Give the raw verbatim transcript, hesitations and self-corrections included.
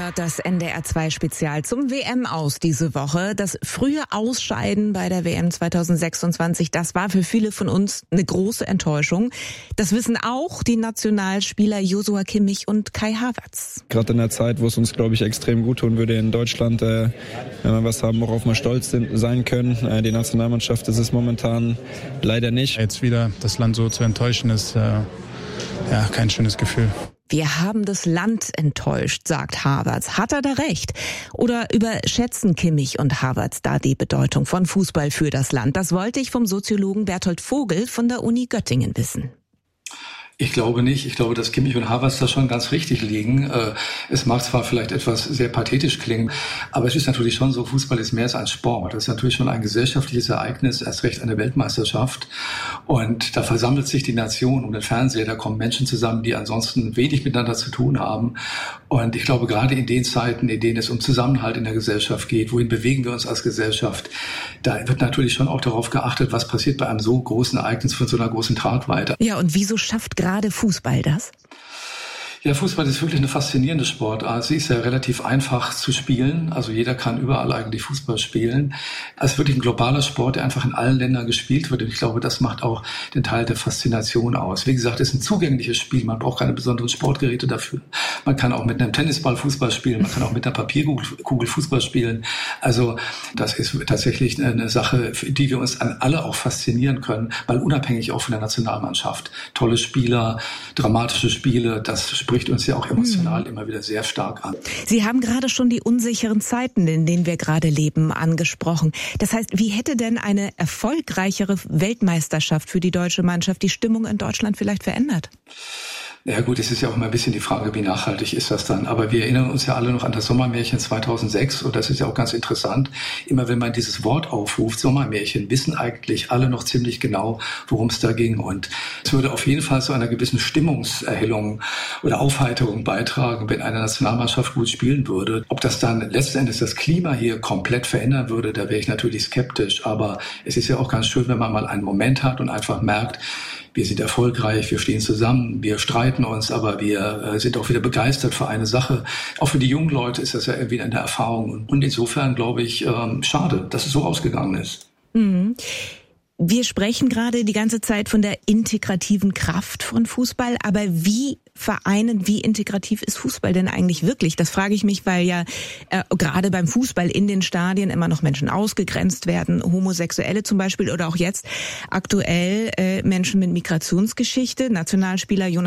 hört das N D R zwei Spezial zum W M-Aus diese Woche. Das frühe Ausscheiden bei der W M zwanzig sechsundzwanzig, das war für viele von uns eine große Enttäuschung. Das wissen auch die Nationalspieler Joshua Kimmich und Kai Havertz. Gerade in der Zeit, wo es uns, glaube ich, extrem gut tun würde in Deutschland, äh, wenn wir was haben, worauf wir stolz sind, sein können. Äh, die Nationalmannschaft ist es momentan leider nicht. Jetzt wieder das Land so zu enttäuschen, ist äh, ja kein schönes Gefühl. Wir haben das Land enttäuscht, sagt Havertz. Hat er da recht? Oder überschätzen Kimmich und Havertz da die Bedeutung von Fußball für das Land? Das wollte ich vom Soziologen Berthold Vogel von der Uni Göttingen wissen. Ich glaube nicht. Ich glaube, dass Kimmich und Havertz da schon ganz richtig liegen. Es mag zwar vielleicht etwas sehr pathetisch klingen, aber es ist natürlich schon so, Fußball ist mehr als ein Sport. Das ist natürlich schon ein gesellschaftliches Ereignis, erst recht eine Weltmeisterschaft. Und da versammelt sich die Nation um den Fernseher, da kommen Menschen zusammen, die ansonsten wenig miteinander zu tun haben. Und ich glaube, gerade in den Zeiten, in denen es um Zusammenhalt in der Gesellschaft geht, wohin bewegen wir uns als Gesellschaft, da wird natürlich schon auch darauf geachtet, was passiert bei einem so großen Ereignis von so einer großen Tragweite. Ja, und wieso schafft gerade Fußball das? Ja, Fußball ist wirklich eine faszinierende Sportart. Sie ist ja relativ einfach zu spielen. Also jeder kann überall eigentlich Fußball spielen. Es ist wirklich ein globaler Sport, der einfach in allen Ländern gespielt wird. Und ich glaube, das macht auch den Teil der Faszination aus. Wie gesagt, es ist ein zugängliches Spiel. Man braucht keine besonderen Sportgeräte dafür. Man kann auch mit einem Tennisball Fußball spielen. Man kann auch mit einer Papierkugel Fußball spielen. Also das ist tatsächlich eine Sache, für die wir uns an alle auch faszinieren können, weil unabhängig auch von der Nationalmannschaft. Tolle Spieler, dramatische Spiele, das spricht uns ja auch emotional immer wieder sehr stark an. Sie haben gerade schon die unsicheren Zeiten, in denen wir gerade leben, angesprochen. Das heißt, wie hätte denn eine erfolgreichere Weltmeisterschaft für die deutsche Mannschaft die Stimmung in Deutschland vielleicht verändert? Ja gut, es ist ja auch immer ein bisschen die Frage, wie nachhaltig ist das dann. Aber wir erinnern uns ja alle noch an das Sommermärchen zweitausendsechs und das ist ja auch ganz interessant. Immer wenn man dieses Wort aufruft, Sommermärchen, wissen eigentlich alle noch ziemlich genau, worum es da ging. Und es würde auf jeden Fall zu einer gewissen Stimmungserhellung oder Aufheiterung beitragen, wenn eine Nationalmannschaft gut spielen würde. Ob das dann letzten Endes das Klima hier komplett verändern würde, da wäre ich natürlich skeptisch. Aber es ist ja auch ganz schön, wenn man mal einen Moment hat und einfach merkt, wir sind erfolgreich, wir stehen zusammen, wir streiten uns, aber wir äh, sind auch wieder begeistert für eine Sache. Auch für die jungen Leute ist das ja irgendwie eine Erfahrung. Und insofern glaube ich, ähm, schade, dass es so ausgegangen ist. Mhm. Wir sprechen gerade die ganze Zeit von der integrativen Kraft von Fußball, aber wie vereinend, wie integrativ ist Fußball denn eigentlich wirklich? Das frage ich mich, weil ja äh, gerade beim Fußball in den Stadien immer noch Menschen ausgegrenzt werden, Homosexuelle zum Beispiel oder auch jetzt aktuell äh, Menschen mit Migrationsgeschichte, Nationalspieler Jonas